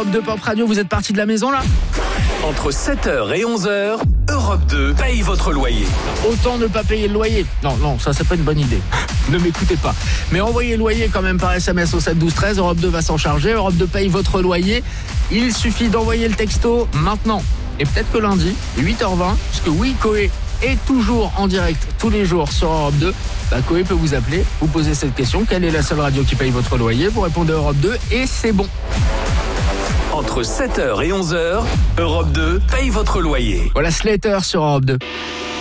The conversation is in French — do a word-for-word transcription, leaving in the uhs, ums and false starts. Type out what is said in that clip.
Europe deux Pop Radio, vous êtes parti de la maison là ? Entre sept heures et onze heures, Europe deux paye votre loyer. Autant ne pas payer le loyer. Non, non, ça c'est pas une bonne idée. Ne m'écoutez pas. Mais envoyez le loyer quand même par S M S au sept douze treize. Europe deux va s'en charger. Europe deux paye votre loyer. Il suffit d'envoyer le texto maintenant. Et peut-être que lundi, huit heures vingt, parce que oui, Coé est toujours en direct tous les jours sur Europe deux. Bah, Coé peut vous appeler, vous poser cette question. Quelle est la seule radio qui paye votre loyer ? Vous répondez Europe deux et c'est bon. Entre sept heures et onze heures, Europe deux paye votre loyer. Voilà Slater sur Europe deux.